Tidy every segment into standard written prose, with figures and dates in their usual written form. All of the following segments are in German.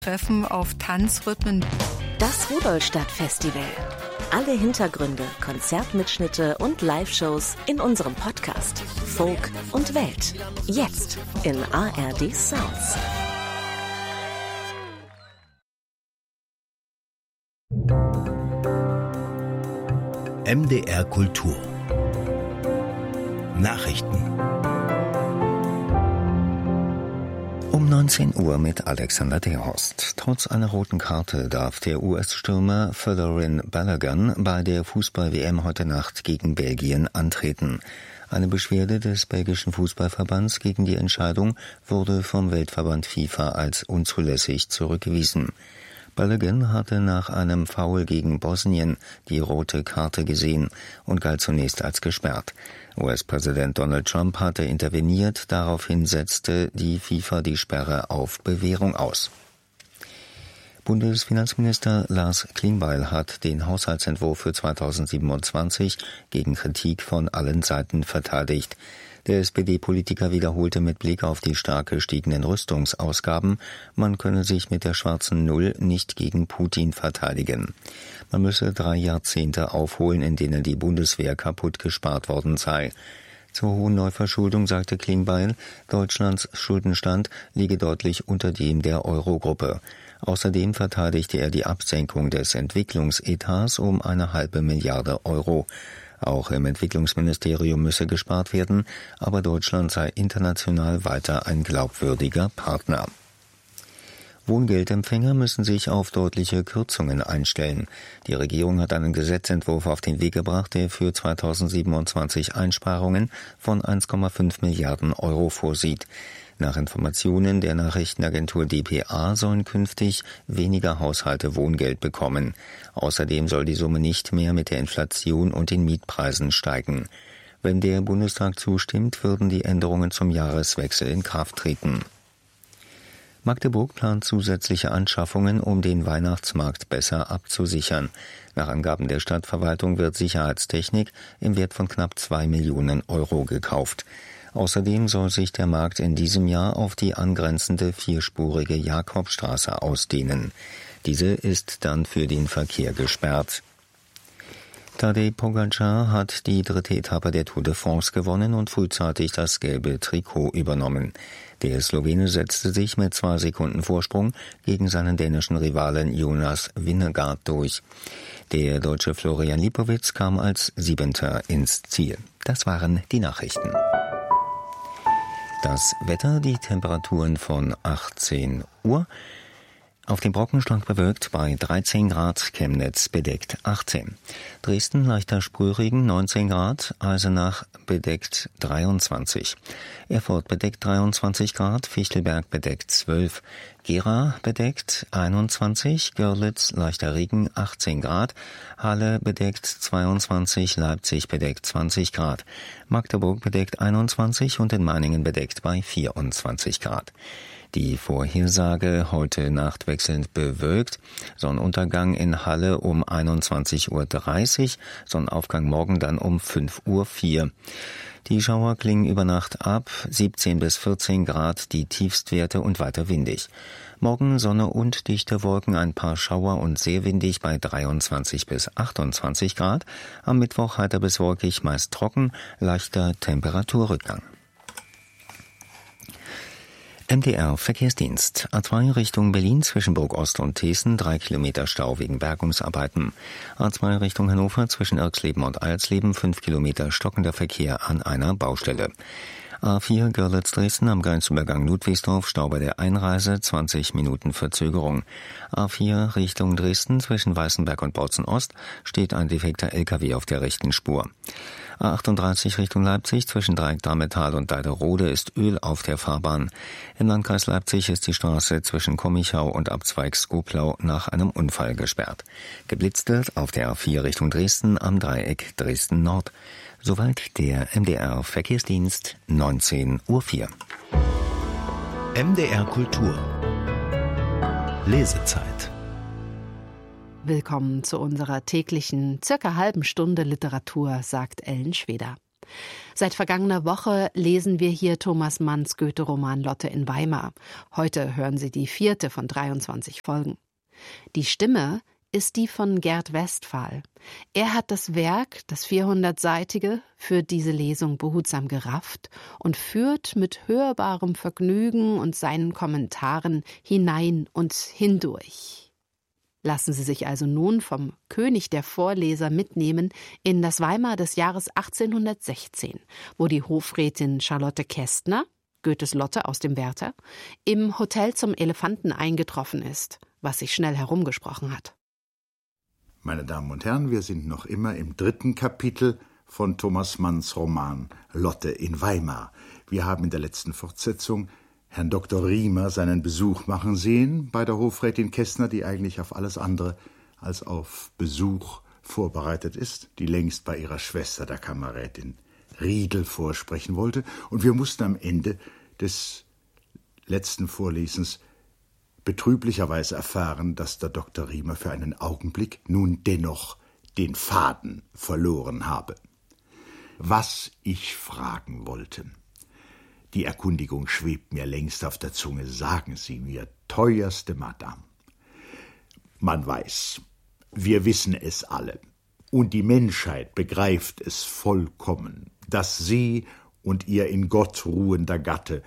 Treffen auf Tanzrhythmen. Das Rudolstadt-Festival. Alle Hintergründe, Konzertmitschnitte und Live-Shows in unserem Podcast Folk und Welt. Jetzt in ARD Sounds. MDR Kultur. Nachrichten. Um 19 Uhr mit Alexander Derhorst. Trotz einer roten Karte darf der US-Stürmer Folarin Balogun bei der Fußball-WM heute Nacht gegen Belgien antreten. Eine Beschwerde des belgischen Fußballverbands gegen die Entscheidung wurde vom Weltverband FIFA als unzulässig zurückgewiesen. Balogun hatte nach einem Foul gegen Bosnien die rote Karte gesehen und galt zunächst als gesperrt. US-Präsident Donald Trump hatte interveniert, daraufhin setzte die FIFA die Sperre auf Bewährung aus. Bundesfinanzminister Lars Klingbeil hat den Haushaltsentwurf für 2027 gegen Kritik von allen Seiten verteidigt. Der SPD-Politiker wiederholte mit Blick auf die stark gestiegenen Rüstungsausgaben, man könne sich mit der schwarzen Null nicht gegen Putin verteidigen. Man müsse 3 Jahrzehnte aufholen, in denen die Bundeswehr kaputt gespart worden sei. Zur hohen Neuverschuldung sagte Klingbeil, Deutschlands Schuldenstand liege deutlich unter dem der Eurogruppe. Außerdem verteidigte er die Absenkung des Entwicklungsetats um 1,5 Milliarde Euro. Auch im Entwicklungsministerium müsse gespart werden, aber Deutschland sei international weiter ein glaubwürdiger Partner. Wohngeldempfänger müssen sich auf deutliche Kürzungen einstellen. Die Regierung hat einen Gesetzentwurf auf den Weg gebracht, der für 2027 Einsparungen von 1,5 Milliarden Euro vorsieht. Nach Informationen der Nachrichtenagentur dpa sollen künftig weniger Haushalte Wohngeld bekommen. Außerdem soll die Summe nicht mehr mit der Inflation und den Mietpreisen steigen. Wenn der Bundestag zustimmt, würden die Änderungen zum Jahreswechsel in Kraft treten. Magdeburg plant zusätzliche Anschaffungen, um den Weihnachtsmarkt besser abzusichern. Nach Angaben der Stadtverwaltung wird Sicherheitstechnik im Wert von knapp 2 Millionen Euro gekauft. Außerdem soll sich der Markt in diesem Jahr auf die angrenzende 4-spurige Jakobstraße ausdehnen. Diese ist dann für den Verkehr gesperrt. Tadej Pogačar hat die 3. Etappe der Tour de France gewonnen und frühzeitig das gelbe Trikot übernommen. Der Slowene setzte sich mit 2 Sekunden Vorsprung gegen seinen dänischen Rivalen Jonas Vingegaard durch. Der Deutsche Florian Lipowitz kam als 7. ins Ziel. Das waren die Nachrichten. Das Wetter, die Temperaturen von 18 Uhr. Auf dem Brocken stark bewölkt bei 13 Grad, Chemnitz bedeckt 18. Dresden leichter Sprühregen 19 Grad, Eisenach bedeckt 23. Erfurt bedeckt 23 Grad, Fichtelberg bedeckt 12. Gera bedeckt 21, Görlitz leichter Regen 18 Grad, Halle bedeckt 22, Leipzig bedeckt 20 Grad, Magdeburg bedeckt 21 und in Meiningen bedeckt bei 24 Grad. Die Vorhersage heute Nacht wechselnd bewölkt, Sonnenuntergang in Halle um 21:30 Uhr, Sonnenaufgang morgen dann um 5:04 Uhr. Die Schauer klingen über Nacht ab, 17 bis 14 Grad die Tiefstwerte und weiter windig. Morgen Sonne und dichte Wolken, ein paar Schauer und sehr windig bei 23 bis 28 Grad. Am Mittwoch heiter bis wolkig, meist trocken, leichter Temperaturrückgang. MDR Verkehrsdienst. A2 Richtung Berlin zwischen Burg-Ost und Thesen, 3 Kilometer Stau wegen Bergungsarbeiten. A2 Richtung Hannover zwischen Irxleben und Eilsleben, 5 Kilometer stockender Verkehr an einer Baustelle. A4 Görlitz-Dresden am Grenzübergang Ludwigsdorf, Stau bei der Einreise, 20 Minuten Verzögerung. A4 Richtung Dresden zwischen Weißenberg und Bautzen-Ost steht ein defekter LKW auf der rechten Spur. A38 Richtung Leipzig zwischen Dreieck-Darmetal und Deiderode ist Öl auf der Fahrbahn. Im Landkreis Leipzig ist die Straße zwischen Kommichau und Abzweig Skoplau nach einem Unfall gesperrt. Geblitzt wird auf der A4 Richtung Dresden am Dreieck Dresden-Nord. Soweit der MDR Verkehrsdienst, 19:04 Uhr. MDR Kultur. Lesezeit. Willkommen zu unserer täglichen circa halben Stunde Literatur, sagt Ellen Schweder. Seit vergangener Woche lesen wir hier Thomas Manns Goethe-Roman Lotte in Weimar. Heute hören Sie die 4. von 23 Folgen. Die Stimme ist die von Gerd Westphal. Er hat das Werk, das 400-seitige, für diese Lesung behutsam gerafft und führt mit hörbarem Vergnügen und seinen Kommentaren hinein und hindurch. Lassen Sie sich also nun vom König der Vorleser mitnehmen in das Weimar des Jahres 1816, wo die Hofrätin Charlotte Kästner, Goethes Lotte aus dem Werther, im Hotel zum Elefanten eingetroffen ist, was sich schnell herumgesprochen hat. Meine Damen und Herren, wir sind noch immer im 3. Kapitel von Thomas Manns Roman Lotte in Weimar. Wir haben in der letzten Fortsetzung Herrn Dr. Riemer seinen Besuch machen sehen bei der Hofrätin Kästner, die eigentlich auf alles andere als auf Besuch vorbereitet ist, die längst bei ihrer Schwester, der Kammerrätin Riedel, vorsprechen wollte. Und wir mussten am Ende des letzten Vorlesens betrüblicherweise erfahren, dass der Dr. Riemer für einen Augenblick nun dennoch den Faden verloren habe. Was ich fragen wollte. Die Erkundigung schwebt mir längst auf der Zunge. Sagen Sie mir, teuerste Madame. Man weiß, wir wissen es alle, und die Menschheit begreift es vollkommen, dass Sie und Ihr in Gott ruhender Gatte,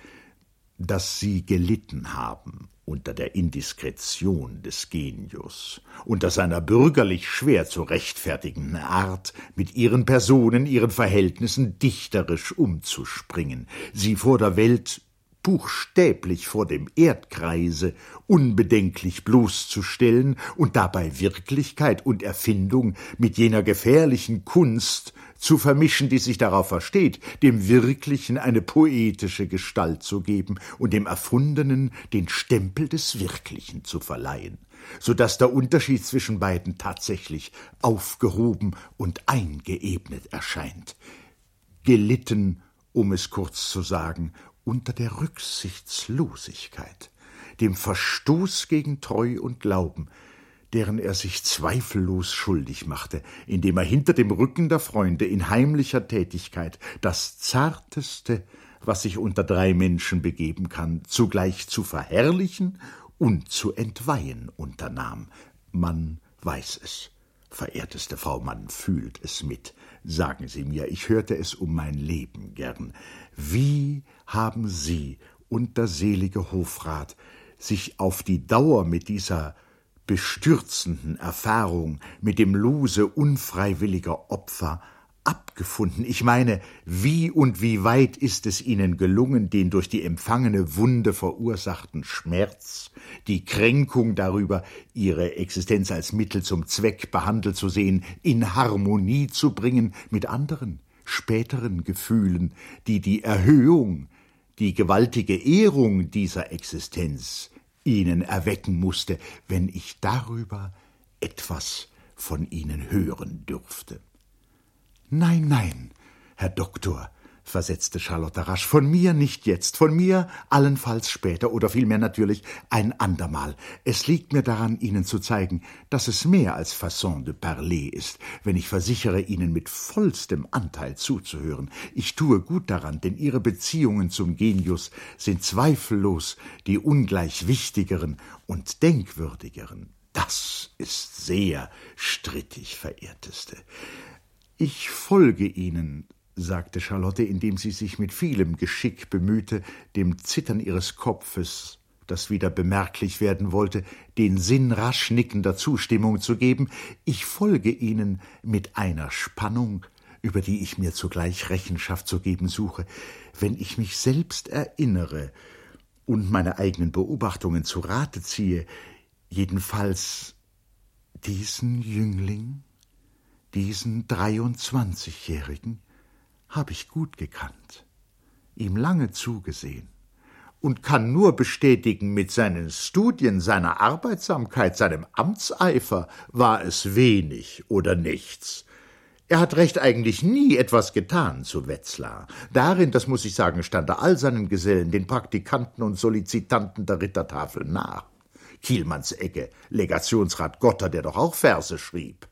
dass Sie gelitten haben unter der Indiskretion des Genius, unter seiner bürgerlich schwer zu rechtfertigenden Art, mit ihren Personen, ihren Verhältnissen dichterisch umzuspringen, sie vor der Welt, buchstäblich vor dem Erdkreise, unbedenklich bloßzustellen und dabei Wirklichkeit und Erfindung mit jener gefährlichen Kunst zu vermischen, die sich darauf versteht, dem Wirklichen eine poetische Gestalt zu geben und dem Erfundenen den Stempel des Wirklichen zu verleihen, so dass der Unterschied zwischen beiden tatsächlich aufgehoben und eingeebnet erscheint. Gelitten, um es kurz zu sagen, unter der Rücksichtslosigkeit, dem Verstoß gegen Treu und Glauben, deren er sich zweifellos schuldig machte, indem er hinter dem Rücken der Freunde in heimlicher Tätigkeit das Zarteste, was sich unter 3 Menschen begeben kann, zugleich zu verherrlichen und zu entweihen unternahm. Man weiß es, verehrteste Frau, man fühlt es mit. Sagen Sie mir, ich hörte es um mein Leben gern. Wie haben Sie und der selige Hofrat sich auf die Dauer mit dieser bestürzenden Erfahrung, mit dem Lose unfreiwilliger Opfer abgefunden? Ich meine, wie und wie weit ist es Ihnen gelungen, den durch die empfangene Wunde verursachten Schmerz, die Kränkung darüber, Ihre Existenz als Mittel zum Zweck behandelt zu sehen, in Harmonie zu bringen mit anderen, späteren Gefühlen, die die Erhöhung, die gewaltige Ehrung dieser Existenz Ihnen erwecken musste, wenn ich darüber etwas von Ihnen hören dürfte. »Nein, nein, Herr Doktor«, versetzte Charlotte rasch, »von mir nicht jetzt, von mir allenfalls später oder vielmehr natürlich ein andermal. Es liegt mir daran, Ihnen zu zeigen, dass es mehr als Façon de parler ist, wenn ich versichere, Ihnen mit vollstem Anteil zuzuhören. Ich tue gut daran, denn Ihre Beziehungen zum Genius sind zweifellos die ungleich wichtigeren und denkwürdigeren. Das ist sehr strittig, verehrteste. »Ich folge Ihnen«, sagte Charlotte, indem sie sich mit vielem Geschick bemühte, dem Zittern ihres Kopfes, das wieder bemerklich werden wollte, den Sinn rasch nickender Zustimmung zu geben. »Ich folge Ihnen mit einer Spannung, über die ich mir zugleich Rechenschaft zu geben suche. Wenn ich mich selbst erinnere und meine eigenen Beobachtungen zu Rate ziehe, jedenfalls diesen Jüngling, diesen 23-Jährigen, habe ich gut gekannt, ihm lange zugesehen und kann nur bestätigen, mit seinen Studien, seiner Arbeitsamkeit, seinem Amtseifer war es wenig oder nichts. Er hat recht eigentlich nie etwas getan zu Wetzlar. Darin, das muss ich sagen, stand er all seinen Gesellen, den Praktikanten und Solicitanten der Rittertafel nach. Kielmanns Egge, Legationsrat Gotter, der doch auch Verse schrieb.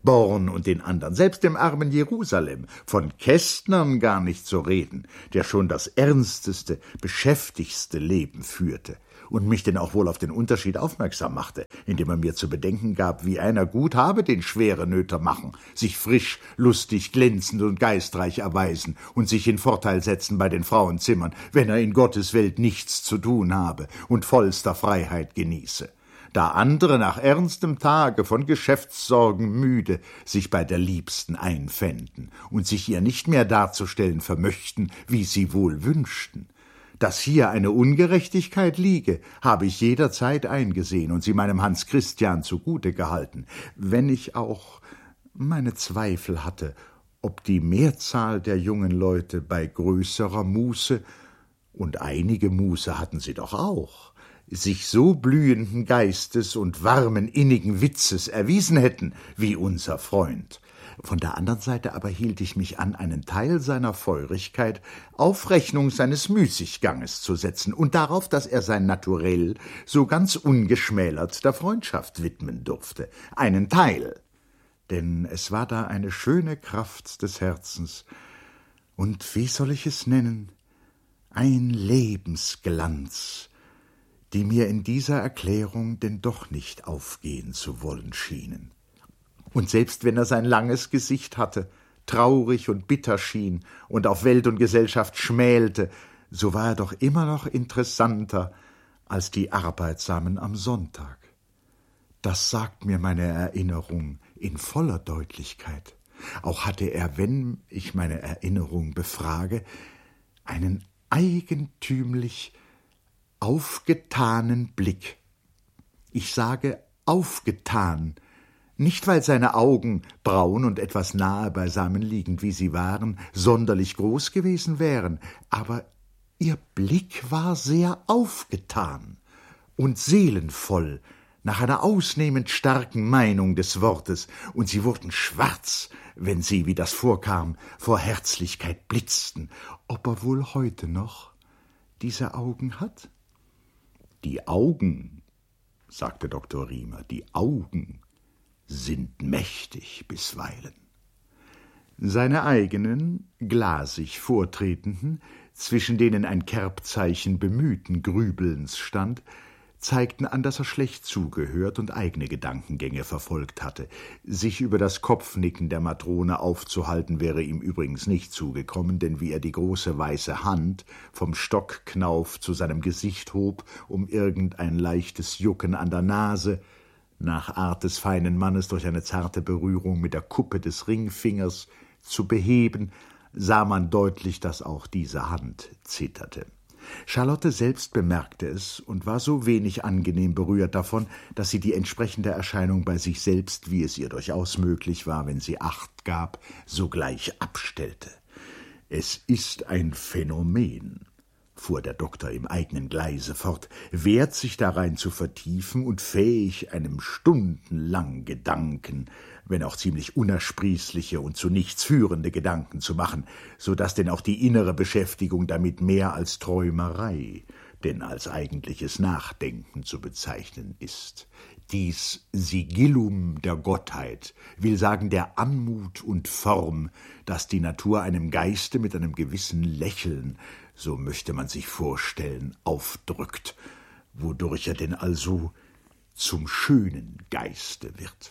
Born und den anderen, selbst dem armen Jerusalem, von Kästnern gar nicht zu reden, der schon das ernsteste, beschäftigste Leben führte und mich denn auch wohl auf den Unterschied aufmerksam machte, indem er mir zu bedenken gab, wie einer gut habe den schwere Nöter machen, sich frisch, lustig, glänzend und geistreich erweisen und sich in Vorteil setzen bei den Frauenzimmern, wenn er in Gottes Welt nichts zu tun habe und vollster Freiheit genieße. Da andere nach ernstem Tage von Geschäftssorgen müde sich bei der Liebsten einfänden und sich ihr nicht mehr darzustellen vermöchten, wie sie wohl wünschten. Dass hier eine Ungerechtigkeit liege, habe ich jederzeit eingesehen und sie meinem Hans Christian zugute gehalten, wenn ich auch meine Zweifel hatte, ob die Mehrzahl der jungen Leute bei größerer Muße, und einige Muße hatten sie doch auch, sich so blühenden Geistes und warmen, innigen Witzes erwiesen hätten, wie unser Freund. Von der anderen Seite aber hielt ich mich an, einen Teil seiner Feurigkeit auf Rechnung seines Müßigganges zu setzen und darauf, dass er sein Naturell so ganz ungeschmälert der Freundschaft widmen durfte. Einen Teil, denn es war da eine schöne Kraft des Herzens und, wie soll ich es nennen, ein Lebensglanz, die mir in dieser Erklärung denn doch nicht aufgehen zu wollen schienen. Und selbst wenn er sein langes Gesicht hatte, traurig und bitter schien und auf Welt und Gesellschaft schmälte, so war er doch immer noch interessanter als die Arbeitsamen am Sonntag. Das sagt mir meine Erinnerung in voller Deutlichkeit. Auch hatte er, wenn ich meine Erinnerung befrage, einen eigentümlich aufgetanen Blick. Ich sage aufgetan, nicht weil seine Augen, braun und etwas nahe beisammen liegend, wie sie waren, sonderlich groß gewesen wären, aber ihr Blick war sehr aufgetan und seelenvoll, nach einer ausnehmend starken Meinung des Wortes, und sie wurden schwarz, wenn sie, wie das vorkam, vor Herzlichkeit blitzten. Ob er wohl heute noch diese Augen hat? Die Augen, sagte Dr. Riemer, die Augen sind mächtig bisweilen. Seine eigenen, glasig vortretenden, zwischen denen ein Kerbzeichen bemühten Grübelns stand, zeigten an, dass er schlecht zugehört und eigene Gedankengänge verfolgt hatte. Sich über das Kopfnicken der Matrone aufzuhalten, wäre ihm übrigens nicht zugekommen, denn wie er die große weiße Hand vom Stockknauf zu seinem Gesicht hob, um irgendein leichtes Jucken an der Nase, nach Art des feinen Mannes durch eine zarte Berührung mit der Kuppe des Ringfingers zu beheben, sah man deutlich, dass auch diese Hand zitterte. Charlotte selbst bemerkte es und war so wenig angenehm berührt davon, dass sie die entsprechende Erscheinung bei sich selbst, wie es ihr durchaus möglich war, wenn sie Acht gab, sogleich abstellte. »Es ist ein Phänomen«, fuhr der Doktor im eigenen Gleise fort, wert sich darein zu vertiefen und fähig, einem stundenlang Gedanken, wenn auch ziemlich unersprießliche und zu nichts führende Gedanken zu machen, so daß denn auch die innere Beschäftigung damit mehr als Träumerei, denn als eigentliches Nachdenken zu bezeichnen ist. Dies Sigillum der Gottheit will sagen der Anmut und Form, das die Natur einem Geiste mit einem gewissen Lächeln, so möchte man sich vorstellen, aufdrückt, wodurch er denn also zum schönen Geiste wird.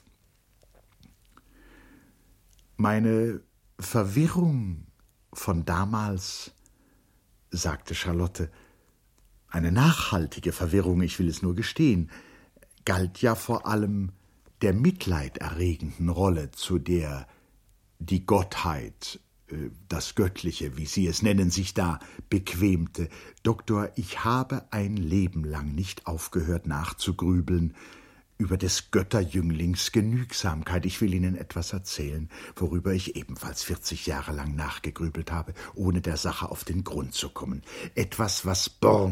Meine Verwirrung von damals, sagte Charlotte, eine nachhaltige Verwirrung, ich will es nur gestehen, galt ja vor allem der mitleiderregenden Rolle, zu der die Gottheit, das Göttliche, wie Sie es nennen, sich da bequemte. Doktor, ich habe ein Leben lang nicht aufgehört nachzugrübeln über des Götterjünglings Genügsamkeit. Ich will Ihnen etwas erzählen, worüber ich ebenfalls 40 Jahre lang nachgegrübelt habe, ohne der Sache auf den Grund zu kommen. Etwas, was Born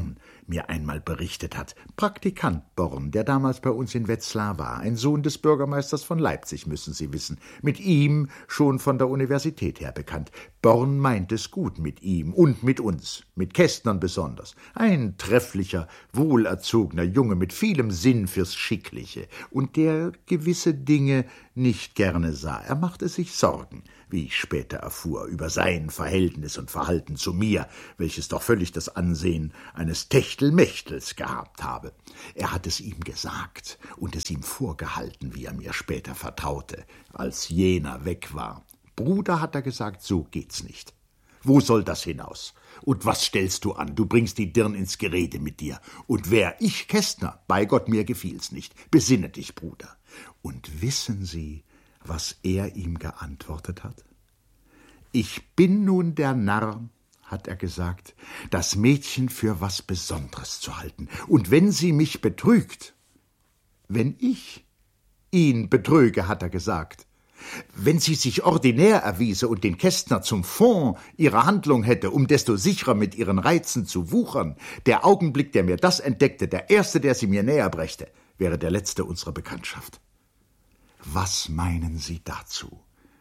mir einmal berichtet hat. Praktikant Born, der damals bei uns in Wetzlar war, ein Sohn des Bürgermeisters von Leipzig, müssen Sie wissen, mit ihm schon von der Universität her bekannt. Born meint es gut mit ihm und mit uns, mit Kästnern besonders. Ein trefflicher, wohlerzogener Junge mit vielem Sinn fürs Schickliche und der gewisse Dinge nicht gerne sah. Er machte sich Sorgen, wie ich später erfuhr, über sein Verhältnis und Verhalten zu mir, welches doch völlig das Ansehen eines Techtelmechtels gehabt habe. Er hat es ihm gesagt und es ihm vorgehalten, wie er mir später vertraute, als jener weg war. Bruder, hat er gesagt, so geht's nicht. Wo soll das hinaus? Und was stellst du an? Du bringst die Dirn ins Gerede mit dir. Und wer ich, Kästner? Bei Gott, mir gefiel's nicht. Besinne dich, Bruder. Und wissen Sie, was er ihm geantwortet hat? Ich bin nun der Narr, hat er gesagt, das Mädchen für was Besonderes zu halten. Und wenn sie mich betrügt, wenn ich ihn betrüge, hat er gesagt, wenn sie sich ordinär erwiese und den Kästner zum Fond ihrer Handlung hätte, um desto sicherer mit ihren Reizen zu wuchern, der Augenblick, der mir das entdeckte, der erste, der sie mir näher brächte, wäre der letzte unserer Bekanntschaft. Was meinen Sie dazu?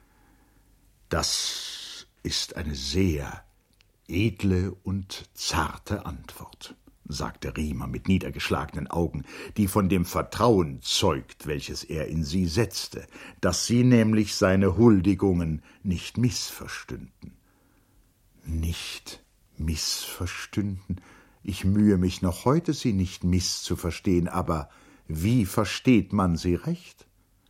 Das ist eine sehr edle und zarte Antwort, sagte Riemer mit niedergeschlagenen Augen, die von dem Vertrauen zeugt, welches er in sie setzte, dass sie nämlich seine Huldigungen nicht missverstünden. Nicht missverstünden? Ich mühe mich noch heute, sie nicht misszuverstehen, aber wie versteht man sie recht?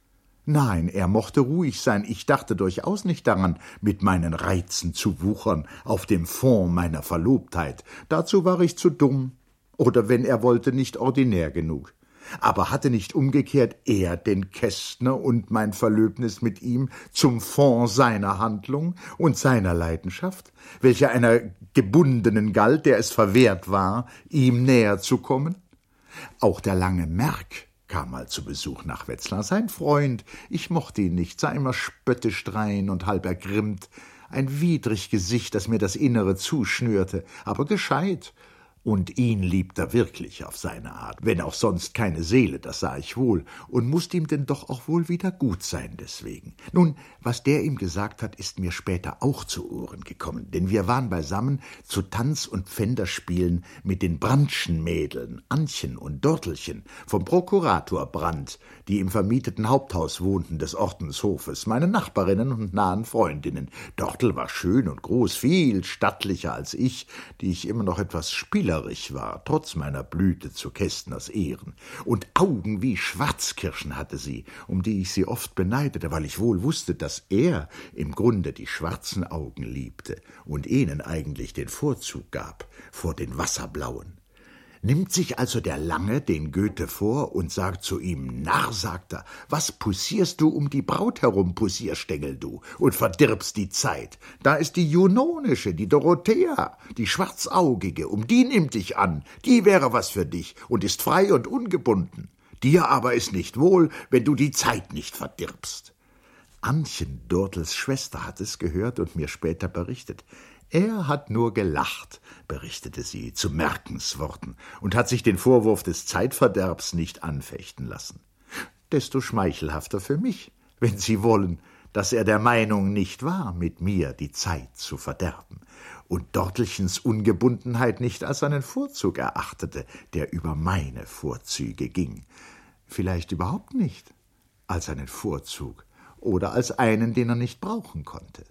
Nein, er mochte ruhig sein, ich dachte durchaus nicht daran, mit meinen Reizen zu wuchern, auf dem Fond meiner Verlobtheit. Dazu war ich zu dumm, oder wenn er wollte, nicht ordinär genug. Aber hatte nicht umgekehrt er den Kästner und mein Verlöbnis mit ihm zum Fond seiner Handlung und seiner Leidenschaft, welche einer Gebundenen galt, der es verwehrt war, ihm näher zu kommen? Auch der lange Merck kam mal zu Besuch nach Wetzlar, sein Freund. Ich mochte ihn nicht, sah immer spöttisch drein und halb ergrimmt. Ein widrig Gesicht, das mir das Innere zuschnürte, aber gescheit. Und ihn liebt er wirklich auf seine Art, wenn auch sonst keine Seele, das sah ich wohl, und mußte ihm denn doch auch wohl wieder gut sein deswegen. Nun, was der ihm gesagt hat, ist mir später auch zu Ohren gekommen, denn wir waren beisammen zu Tanz- und Pfänderspielen mit den Brandtschen Mädeln, Antchen und Dortelchen, vom Prokurator Brandt, die im vermieteten Haupthaus wohnten des Ordenshofes, meine Nachbarinnen und nahen Freundinnen. Dortel war schön und groß, viel stattlicher als ich, die ich immer noch etwas spielerisch war, trotz meiner Blüte zu Kästners Ehren. Und Augen wie Schwarzkirschen hatte sie, um die ich sie oft beneidete, weil ich wohl wusste, dass er im Grunde die schwarzen Augen liebte und ihnen eigentlich den Vorzug gab vor den wasserblauen. Nimmt sich also der Lange den Goethe vor und sagt zu ihm, Narr, sagt er, was poussierst du um die Braut herum, Poussierstängel du, und verdirbst die Zeit? Da ist die Junonische, die Dorothea, die Schwarzaugige, um die nimm dich an, die wäre was für dich und ist frei und ungebunden. Dir aber ist nicht wohl, wenn du die Zeit nicht verdirbst. Annchen, Dortels Schwester, hat es gehört und mir später berichtet. Er hat nur gelacht, berichtete sie zu Merkensworten, und hat sich den Vorwurf des Zeitverderbs nicht anfechten lassen. Desto schmeichelhafter für mich, wenn Sie wollen, dass er der Meinung nicht war, mit mir die Zeit zu verderben, und Dortelchens Ungebundenheit nicht als einen Vorzug erachtete, der über meine Vorzüge ging. Vielleicht überhaupt nicht als einen Vorzug oder als einen, den er nicht brauchen konnte.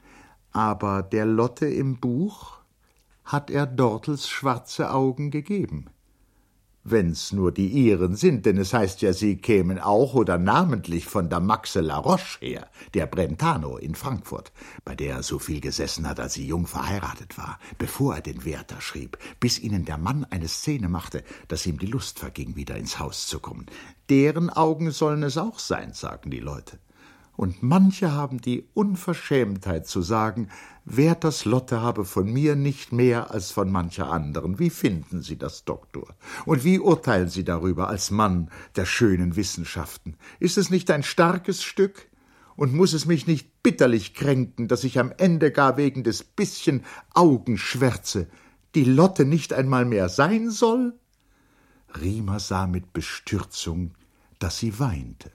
Aber der Lotte im Buch hat er Dortels schwarze Augen gegeben. Wenn's nur die ihren sind, denn es heißt ja, sie kämen auch oder namentlich von der Maxe La Roche her, der Brentano in Frankfurt, bei der er so viel gesessen hat, als sie jung verheiratet war, bevor er den Werther schrieb, bis ihnen der Mann eine Szene machte, dass ihm die Lust verging, wieder ins Haus zu kommen. Deren Augen sollen es auch sein, sagen die Leute. Und manche haben die Unverschämtheit zu sagen, Werthers Lotte habe von mir nicht mehr als von mancher anderen. Wie finden Sie das, Doktor? Und wie urteilen Sie darüber als Mann der schönen Wissenschaften? Ist es nicht ein starkes Stück? Und muß es mich nicht bitterlich kränken, dass ich am Ende gar wegen des bisschen Augenschwärze die Lotte nicht einmal mehr sein soll? Riemer sah mit Bestürzung, dass sie weinte.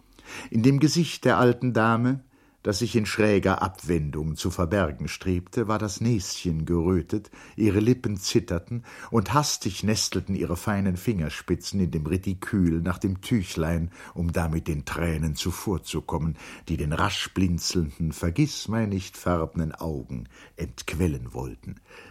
In dem Gesicht der alten Dame, das sich in schräger Abwendung zu verbergen strebte, war das Näschen gerötet, ihre Lippen zitterten und hastig nestelten ihre feinen Fingerspitzen in dem Retikül nach dem Tüchlein, um damit den Tränen zuvorzukommen, die den rasch blinzelnden, vergissmeinnicht farbenden Augen entquellen wollten.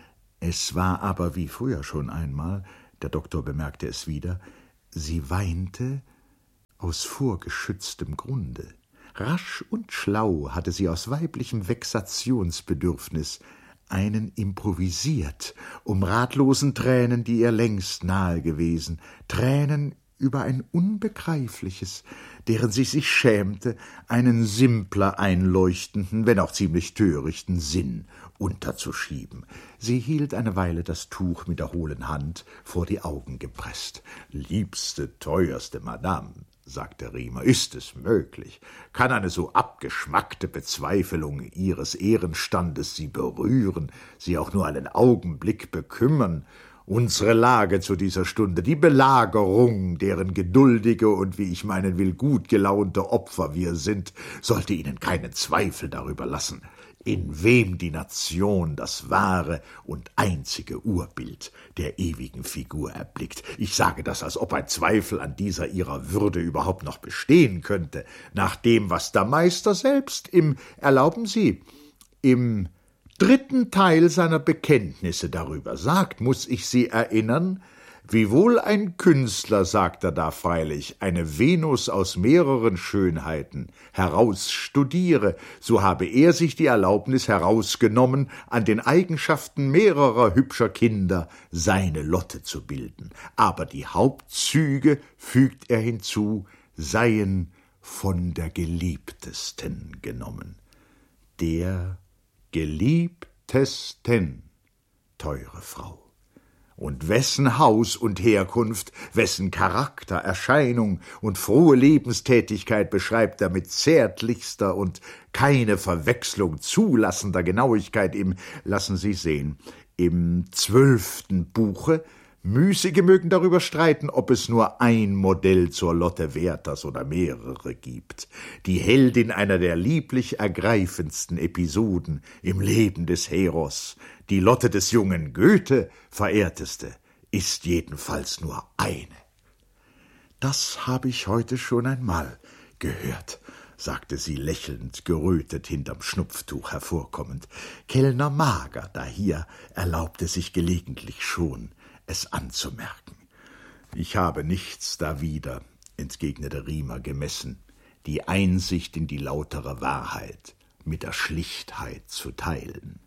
Es war aber wie früher schon einmal, der Doktor bemerkte es wieder, sie weinte aus vorgeschütztem Grunde. Rasch und schlau hatte sie aus weiblichem Vexationsbedürfnis einen improvisiert, um ratlosen Tränen, die ihr längst nahe gewesen, Tränen über ein Unbegreifliches, deren sie sich schämte, einen simpler einleuchtenden, wenn auch ziemlich törichten Sinn unterzuschieben. Sie hielt eine Weile das Tuch mit der hohlen Hand vor die Augen gepresst. »Liebste, teuerste Madame«, sagte Riemer, »ist es möglich? Kann eine so abgeschmackte Bezweifelung Ihres Ehrenstandes Sie berühren, Sie auch nur einen Augenblick bekümmern? Unsere Lage zu dieser Stunde, die Belagerung, deren geduldige und, wie ich meinen will, gut gelaunte Opfer wir sind, sollte Ihnen keinen Zweifel darüber lassen, in wem die Nation das wahre und einzige Urbild der ewigen Figur erblickt. Ich sage das, als ob ein Zweifel an dieser ihrer Würde überhaupt noch bestehen könnte, nach dem, was der Meister selbst erlauben Sie, im 3. Teil seiner Bekenntnisse darüber sagt, muß ich Sie erinnern, wiewohl ein Künstler, sagt er da freilich, eine Venus aus mehreren Schönheiten herausstudiere, so habe er sich die Erlaubnis herausgenommen, an den Eigenschaften mehrerer hübscher Kinder seine Lotte zu bilden. Aber die Hauptzüge, fügt er hinzu, seien von der Geliebtesten genommen. Der Geliebtesten, teure Frau. Und wessen Haus und Herkunft, wessen Charakter, Erscheinung und frohe Lebenstätigkeit beschreibt er mit zärtlichster und keine Verwechslung zulassender Genauigkeit lassen Sie sehen, im 12. Buche. Müßige mögen darüber streiten, ob es nur ein Modell zur Lotte Werthers oder mehrere gibt. Die Heldin einer der lieblich ergreifendsten Episoden im Leben des Heros, die Lotte des jungen Goethe, verehrteste, ist jedenfalls nur eine. »Das habe ich heute schon einmal gehört«, sagte sie lächelnd, gerötet hinterm Schnupftuch hervorkommend. »Kellner Mager dahier erlaubte sich gelegentlich schon, es anzumerken.« »Ich habe nichts dawider«, entgegnete Riemer gemessen, »die Einsicht in die lautere Wahrheit mit der Schlichtheit zu teilen.«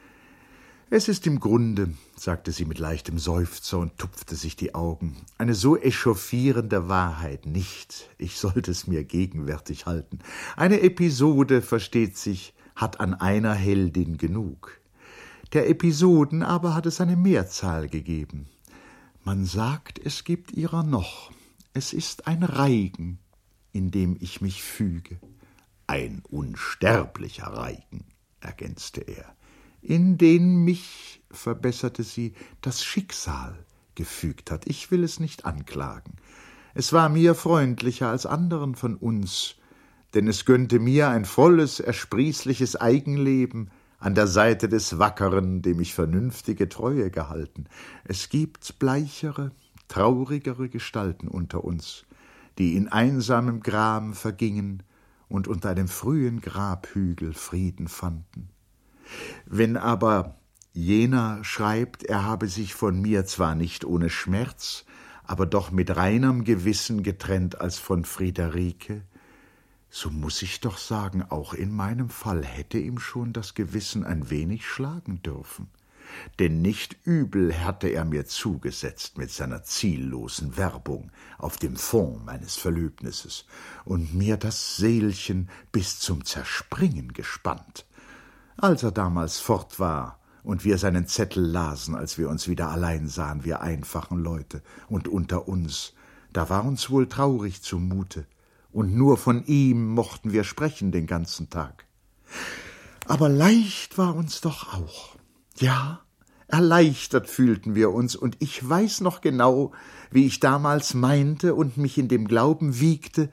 »Es ist im Grunde«, sagte sie mit leichtem Seufzer und tupfte sich die Augen, »eine so echauffierende Wahrheit nicht, ich sollte es mir gegenwärtig halten. Eine Episode, versteht sich, hat an einer Heldin genug. Der Episoden aber hat es eine Mehrzahl gegeben. Man sagt, es gibt ihrer noch. Es ist ein Reigen, in dem ich mich füge.« »Ein unsterblicher Reigen«, ergänzte er. »In den mich«, verbesserte sie, »das Schicksal gefügt hat. Ich will es nicht anklagen. Es war mir freundlicher als anderen von uns, denn es gönnte mir ein volles, ersprießliches Eigenleben an der Seite des Wackeren, dem ich vernünftige Treue gehalten. Es gibt bleichere, traurigere Gestalten unter uns, die in einsamem Gram vergingen und unter einem frühen Grabhügel Frieden fanden. Wenn aber jener schreibt, er habe sich von mir zwar nicht ohne Schmerz, aber doch mit reinem Gewissen getrennt als von Friederike, so muß ich doch sagen, auch in meinem Fall hätte ihm schon das Gewissen ein wenig schlagen dürfen. Denn nicht übel hatte er mir zugesetzt mit seiner ziellosen Werbung auf dem Fond meines Verlöbnisses und mir das Seelchen bis zum Zerspringen gespannt. Als er damals fort war und wir seinen Zettel lasen, als wir uns wieder allein sahen, wir einfachen Leute, und unter uns, da war uns wohl traurig zumute, und nur von ihm mochten wir sprechen den ganzen Tag. Aber leicht war uns doch auch. Ja, Erleichtert fühlten wir uns, und ich weiß noch genau, wie ich damals meinte und mich in dem Glauben wiegte,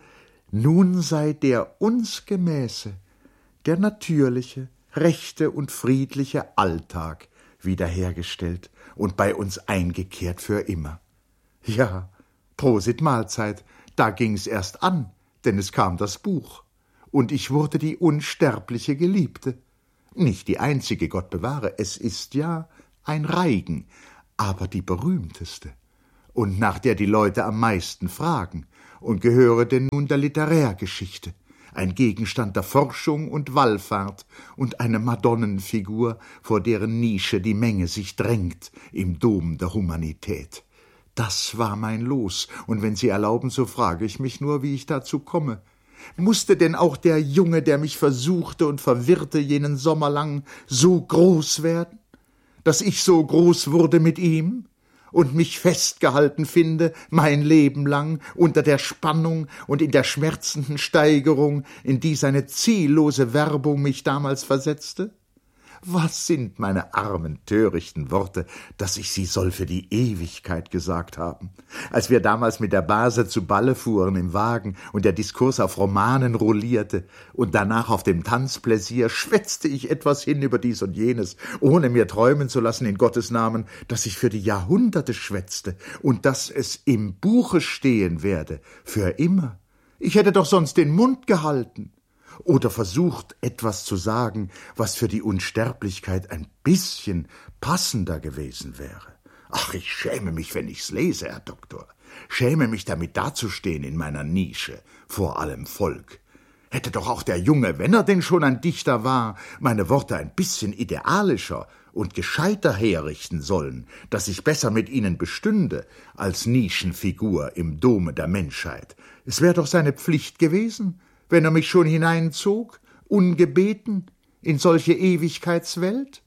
nun sei der uns gemäße, der natürliche, rechte und friedliche Alltag wiederhergestellt und bei uns eingekehrt für immer. Ja, Prosit Mahlzeit, da ging's erst an, denn es kam das Buch, und ich wurde die unsterbliche Geliebte. Nicht die einzige, Gott bewahre, es ist ja ein Reigen, aber die berühmteste, und nach der die Leute am meisten fragen, und gehöre denn nun der Literärgeschichte, ein Gegenstand der Forschung und Wallfahrt und eine Madonnenfigur, vor deren Nische die Menge sich drängt im Dom der Humanität. Das war mein Los, und wenn Sie erlauben, so frage ich mich nur, wie ich dazu komme. Musste denn auch der Junge, der mich versuchte und verwirrte jenen Sommer lang, so groß werden, dass ich so groß wurde mit ihm und mich festgehalten finde mein Leben lang unter der Spannung und in der schmerzenden Steigerung, in die seine ziellose Werbung mich damals versetzte? Was sind meine armen, törichten Worte, dass ich sie soll für die Ewigkeit gesagt haben? Als wir damals mit der Base zu Balle fuhren im Wagen und der Diskurs auf Romanen rollierte und danach auf dem Tanzpläsier, schwätzte ich etwas hin über dies und jenes, ohne mir träumen zu lassen in Gottes Namen, dass ich für die Jahrhunderte schwätzte und dass es im Buche stehen werde, für immer. Ich hätte doch sonst den Mund gehalten. Oder versucht, etwas zu sagen, was für die Unsterblichkeit ein bisschen passender gewesen wäre. Ach, ich schäme mich, wenn ich's lese, Herr Doktor. Schäme mich, damit dazustehen in meiner Nische, vor allem Volk. Hätte doch auch der Junge, wenn er denn schon ein Dichter war, meine Worte ein bisschen idealischer und gescheiter herrichten sollen, dass ich besser mit ihnen bestünde, als Nischenfigur im Dome der Menschheit. Es wäre doch seine Pflicht gewesen, wenn er mich schon hineinzog, ungebeten, in solche Ewigkeitswelt?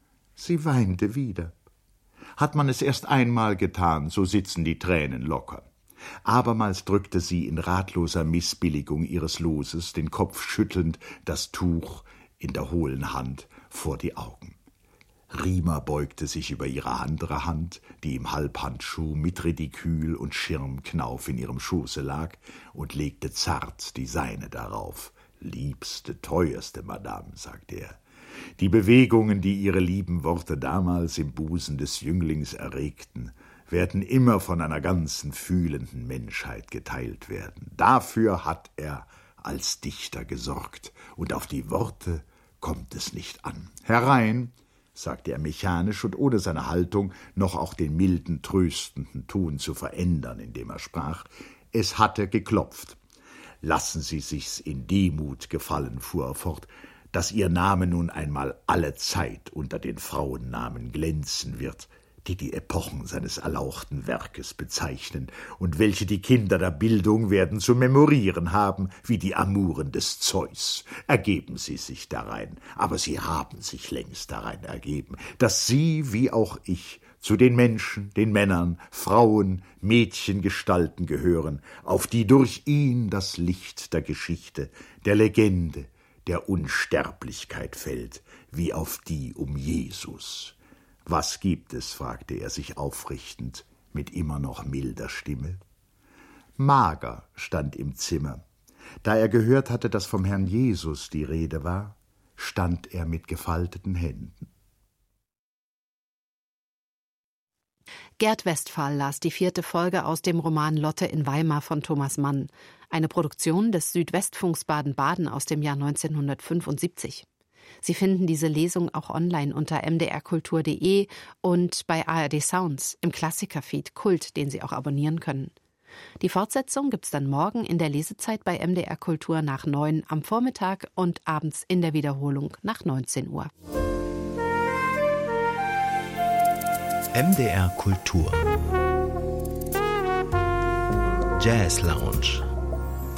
Sie weinte wieder. Hat man es erst einmal getan, so sitzen die Tränen locker. Abermals drückte sie in ratloser Missbilligung ihres Loses, den Kopf schüttelnd, das Tuch in der hohlen Hand vor die Augen. Riemer beugte sich über ihre andere Hand, die im Halbhandschuh mit Ridikül und Schirmknauf in ihrem Schoße lag, und legte zart die seine darauf. »Liebste, teuerste Madame«, sagte er, »die Bewegungen, die ihre lieben Worte damals im Busen des Jünglings erregten, werden immer von einer ganzen fühlenden Menschheit geteilt werden. Dafür hat er als Dichter gesorgt, und auf die Worte kommt es nicht an. Herein«, sagte er mechanisch und ohne seine Haltung noch auch den milden, tröstenden Ton zu verändern, indem er sprach. Es hatte geklopft. »Lassen Sie sich's in Demut gefallen«, fuhr er fort, »dass Ihr Name nun einmal alle Zeit unter den Frauennamen glänzen wird, die Epochen seines erlauchten Werkes bezeichnen und welche die Kinder der Bildung werden zu memorieren haben, wie die Amuren des Zeus. Ergeben Sie sich darein, aber Sie haben sich längst darein ergeben, dass Sie, wie auch ich, zu den Menschen, den Männern, Frauen, Mädchengestalten gehören, auf die durch ihn das Licht der Geschichte, der Legende, der Unsterblichkeit fällt, wie auf die um Jesus. »Was gibt es?« fragte er sich aufrichtend, mit immer noch milder Stimme. Mager stand im Zimmer. Da er gehört hatte, dass vom Herrn Jesus die Rede war, stand er mit gefalteten Händen. Gerd Westphal las die 4. Folge aus dem Roman Lotte in Weimar von Thomas Mann, eine Produktion des Südwestfunks Baden-Baden aus dem Jahr 1975. Sie finden diese Lesung auch online unter mdrkultur.de und bei ARD Sounds im Klassikerfeed Kult, den Sie auch abonnieren können. Die Fortsetzung gibt's dann morgen in der Lesezeit bei MDR Kultur nach 9 am Vormittag und abends in der Wiederholung nach 19 Uhr. MDR Kultur Jazz Lounge